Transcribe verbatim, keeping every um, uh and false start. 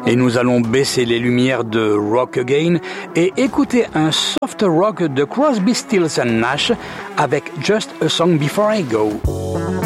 Et nous allons baisser les lumières de Rock Again et écouter un soft rock de Crosby, Stills and Nash avec Just a Song Before I Go.